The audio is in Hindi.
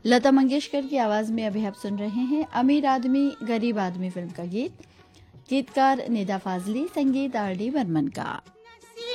लता मंगेशकर की आवाज में अभी आप सुन रहे हैं अमीर आदमी गरीब आदमी फिल्म का गीत। गीतकार निदा फाजली, संगीत आर डी बर्मन का।